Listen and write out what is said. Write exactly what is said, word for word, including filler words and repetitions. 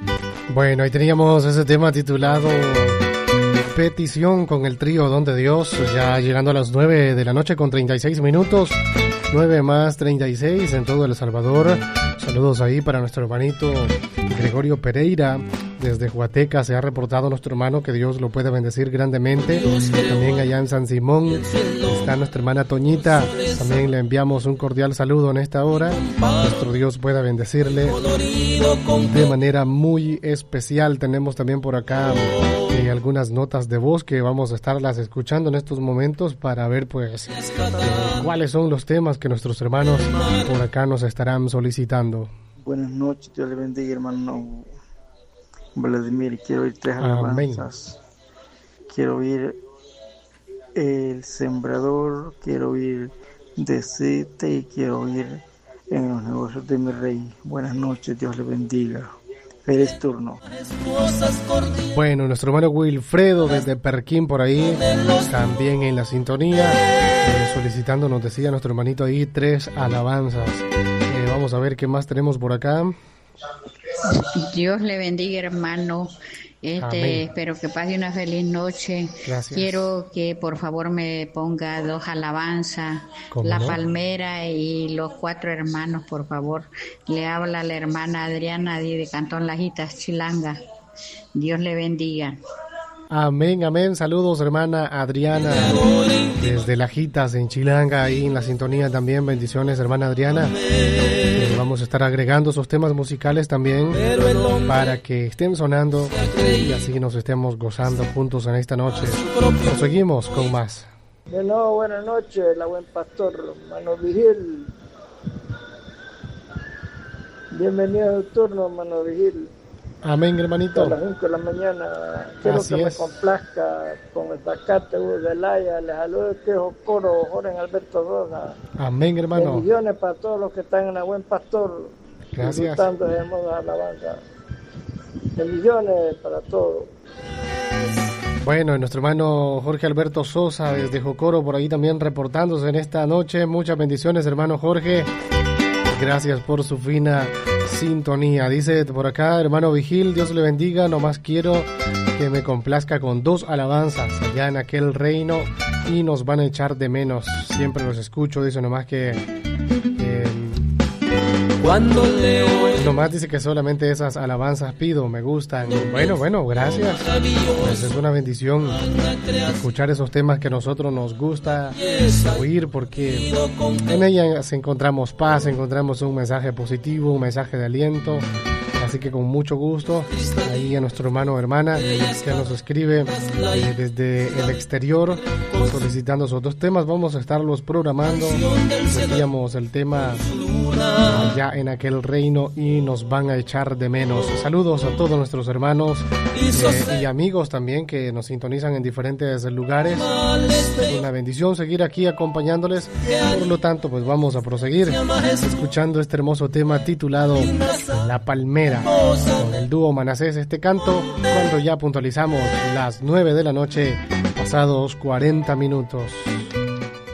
Bueno, ahí teníamos ese tema titulado Petición con el trío Don de Dios, ya llegando a las nueve de la noche con treinta y seis minutos, nueve más treinta y seis en todo El Salvador. Saludos ahí para nuestro hermanito Gregorio Pereira. Desde Huateca se ha reportado nuestro hermano, que Dios lo puede bendecir grandemente. También allá en San Simón está nuestra hermana Toñita. También le enviamos un cordial saludo en esta hora. Nuestro Dios pueda bendecirle de manera muy especial. Tenemos también por acá eh, algunas notas de voz que vamos a estarlas escuchando en estos momentos para ver pues eh, cuáles son los temas que nuestros hermanos por acá nos estarán solicitando. Buenas noches, Dios le bendiga, hermano Vladimir. Quiero oír tres alabanzas. Amén. Quiero oír El Sembrador, quiero oír Decete y quiero oír En los negocios de mi rey. Buenas noches, Dios le bendiga. Feliz turno. Bueno, nuestro hermano Wilfredo desde Perquín por ahí, también en la sintonía, eh, solicitando, nos decía nuestro hermanito ahí, tres alabanzas. Eh, vamos a ver qué más tenemos por acá. Dios le bendiga, hermano. Este, espero que pase una feliz noche. Gracias. Quiero que por favor me ponga dos alabanzas, La no? Palmera y Los Cuatro Hermanos, por favor. Le habla la hermana Adriana de Cantón Lajitas, Chilanga. Dios le bendiga. Amén, amén. Saludos, hermana Adriana, desde Lajitas, en Chilanga, ahí en la sintonía también. Bendiciones, hermana Adriana. Eh, vamos a estar agregando esos temas musicales también para que estén sonando y así nos estemos gozando juntos en esta noche. Nos seguimos con más. Bueno, buenas noches, la buen pastor, hermano Vigil. Bienvenido al turno, hermano Vigil. Amén, hermanito. A las cinco de la mañana. Quiero Así que es. me complazca con el Zacate de Laya. Les saludo que es Coro, Joren Alberto Rosa. Amén, hermano. Bendiciones para todos los que están en la buen pastor. Gracias. Disfrutando de hermosas alabanzas. Bendiciones para todos. Bueno, nuestro hermano Jorge Alberto Sosa desde Jocoro por ahí también reportándose en esta noche. Muchas bendiciones, hermano Jorge. Gracias por su fina sintonía. Dice por acá, hermano Vigil, Dios le bendiga. Nomás quiero que me complazca con dos alabanzas allá en aquel reino y nos van a echar de menos. Siempre los escucho, dice nomás que... que Cuando leo nomás dice que solamente esas alabanzas pido, me gustan. Bueno, bueno, gracias. Pues es una bendición escuchar esos temas que a nosotros nos gusta oír, porque en ellas encontramos paz, encontramos un mensaje positivo, un mensaje de aliento. Así que con mucho gusto, ahí a nuestro hermano o hermana que nos escribe eh, desde el exterior solicitando esos dos temas, vamos a estarlos programando. Decíamos el tema allá en aquel reino y nos van a echar de menos. Saludos a todos nuestros hermanos eh, y amigos también que nos sintonizan en diferentes lugares. Es una bendición seguir aquí acompañándoles. Por lo tanto, pues vamos a proseguir escuchando este hermoso tema titulado La Palmera, con el dúo Manasés. Este canto cuando ya puntualizamos las nueve de la noche, pasados cuarenta minutos.